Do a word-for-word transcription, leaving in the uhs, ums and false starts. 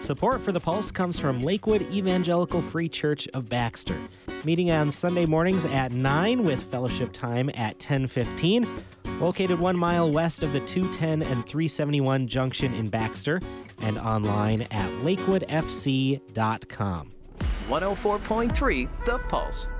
Support for The Pulse comes from Lakewood Evangelical Free Church of Baxter. Meeting on Sunday mornings at nine with fellowship time at ten fifteen. Located one mile west of the two ten and three seventy-one junction in Baxter, and online at lakewood f c dot com. one oh four point three The Pulse.